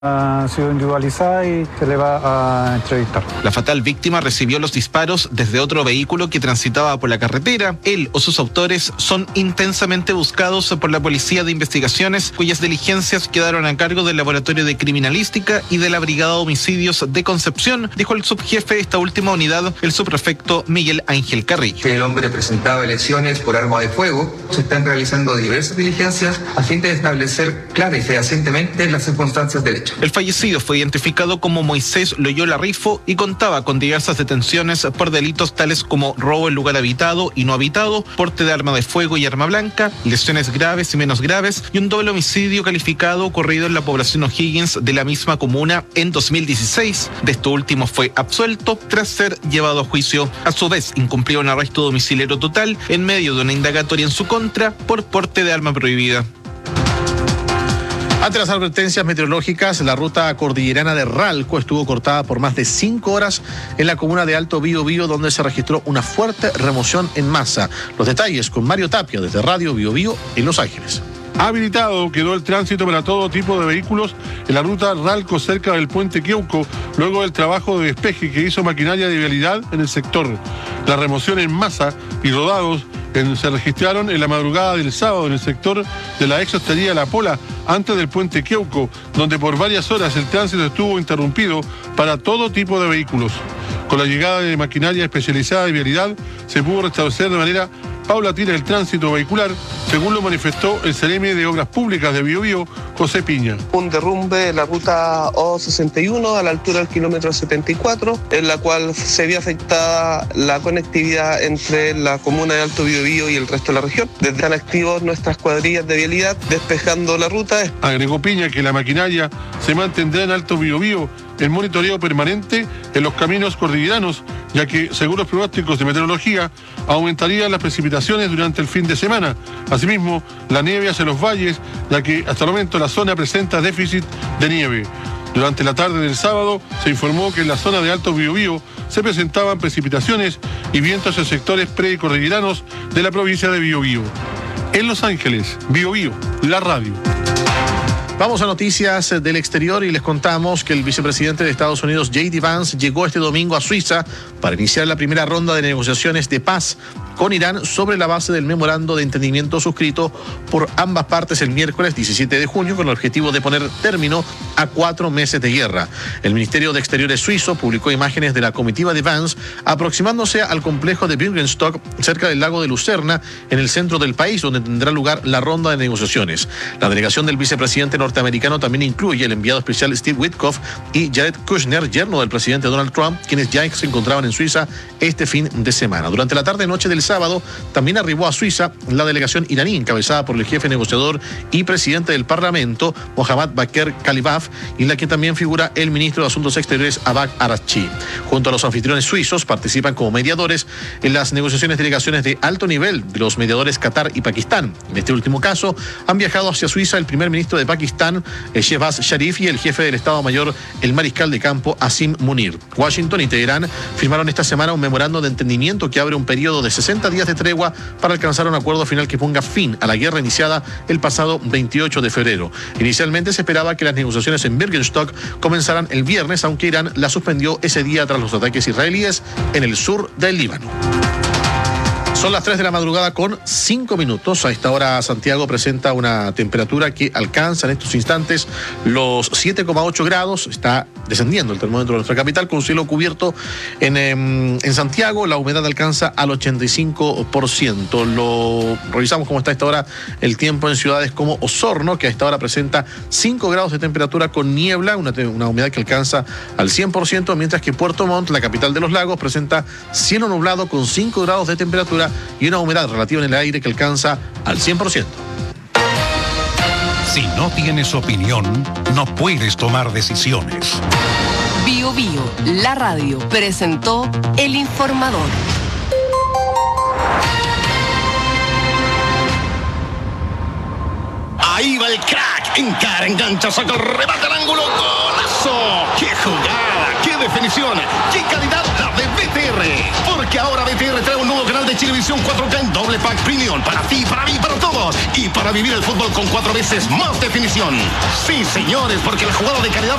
Ha sido individualizada y se le va a entrevistar. La fatal víctima recibió los disparos desde otro vehículo que transitaba por la carretera. Él o sus autores son intensamente buscados por la Policía de Investigaciones, cuyas diligencias quedaron a cargo del Laboratorio de Criminalística y de la Brigada de Homicidios de Concepción, dijo el subjefe de esta última unidad, el subprefecto Miguel Ángel Carrillo. El hombre presentaba lesiones por arma de fuego. Se están realizando diversas diligencias a fin de establecer clara y fehacientemente las circunstancias del hecho. El fallecido fue identificado como Moisés Loyola Rifo y contaba con diversas detenciones por delitos tales como robo en lugar habitado y no habitado, porte de arma de fuego y arma blanca, lesiones graves y menos graves y un doble homicidio calificado ocurrido en la población O'Higgins de la misma comuna en 2016. De esto último fue absuelto tras ser llevado a juicio. A su vez, incumplió un arresto domiciliario total en medio de una indagatoria en su contra por porte de arma prohibida. Ante las advertencias meteorológicas, la ruta cordillerana de Ralco estuvo cortada por más de 5 horas en la comuna de Alto Biobío, donde se registró una fuerte remoción en masa. Los detalles con Mario Tapia desde Radio Biobío en Los Ángeles. Habilitado quedó el tránsito para todo tipo de vehículos en la ruta Ralco cerca del puente Queuco, luego del trabajo de despeje que hizo maquinaria de vialidad en el sector. La remoción en masa y rodados se registraron en la madrugada del sábado en el sector de la ex hostería La Pola, antes del puente Queuco, donde por varias horas el tránsito estuvo interrumpido para todo tipo de vehículos. Con la llegada de maquinaria especializada de vialidad, se pudo restablecer de manera paulatina el tránsito vehicular, según lo manifestó el seremi de Obras Públicas de Biobío, José Piña. Un derrumbe en la ruta O61 a la altura del kilómetro 74, en la cual se vio afectada la conectividad entre la comuna de Alto Biobío y el resto de la región. Desde están activos nuestras cuadrillas de vialidad despejando la ruta. Agregó Piña que la maquinaria se mantendrá en Alto Biobío el monitoreo permanente en los caminos cordilleranos, ya que, según los pronósticos de meteorología, aumentarían las precipitaciones durante el fin de semana. Asimismo, la nieve hacia los valles, ya que hasta el momento la zona presenta déficit de nieve. Durante la tarde del sábado se informó que en la zona de Alto Biobío se presentaban precipitaciones y vientos en sectores precordilleranos de la provincia de Biobío. En Los Ángeles, Biobío, la radio. Vamos a noticias del exterior y les contamos que el vicepresidente de Estados Unidos, J.D. Vance, llegó este domingo a Suiza para iniciar la primera ronda de negociaciones de paz con Irán sobre la base del memorando de entendimiento suscrito por ambas partes el miércoles 17 de junio con el objetivo de poner término a 4 meses de guerra. El Ministerio de Exteriores suizo publicó imágenes de la comitiva de Vance aproximándose al complejo de Birkenstock cerca del lago de Lucerna en el centro del país, donde tendrá lugar la ronda de negociaciones. La delegación del vicepresidente norteamericano también incluye el enviado especial Steve Witkoff y Jared Kushner, yerno del presidente Donald Trump, quienes ya se encontraban en Suiza este fin de semana. Durante la tarde-noche del sábado también arribó a Suiza la delegación iraní encabezada por el jefe negociador y presidente del Parlamento, Mohammad Bakr Kalibaf, y en la que también figura el ministro de Asuntos Exteriores, Abbas Araghchi. Junto a los anfitriones suizos participan como mediadores en las negociaciones delegaciones de alto nivel de los mediadores Qatar y Pakistán. En este último caso han viajado hacia Suiza el primer ministro de Pakistán, Shehbaz Sharif, y el jefe del Estado Mayor, el mariscal de campo Asim Munir. Washington y Teherán firmaron esta semana un memorando de entendimiento que abre un periodo de 60 días de tregua para alcanzar un acuerdo final que ponga fin a la guerra iniciada el pasado 28 de febrero. Inicialmente se esperaba que las negociaciones en Birkenstock comenzaran el viernes, aunque Irán la suspendió ese día tras los ataques israelíes en el sur del Líbano. Son las 3 de la madrugada con 5 minutos. A esta hora Santiago presenta una temperatura que alcanza en estos instantes los 7,8 grados. Está descendiendo el termómetro de nuestra capital con cielo cubierto en Santiago. La humedad alcanza al 85%. Lo revisamos cómo está a esta hora el tiempo en ciudades como Osorno, que a esta hora presenta 5 grados de temperatura con niebla, una humedad que alcanza al 100%, mientras que Puerto Montt, la capital de los lagos, presenta cielo nublado con 5 grados de temperatura y una humedad relativa en el aire que alcanza al 100%. Si no tienes opinión, no puedes tomar decisiones. Bio Bio, la radio, presentó El Informador. Ahí va el crack, encara, engancha, saca el remate al ángulo, golazo. ¡Qué jugada! ¡Qué definición! ¡Qué calidad la de BTR! Porque ahora BTR trae un nuevo canal de Chilevisión 4K en doble pago Pack Premium para ti, para mí, para todos. Y para vivir el fútbol con 4 veces más definición. Sí, señores, porque la jugada de calidad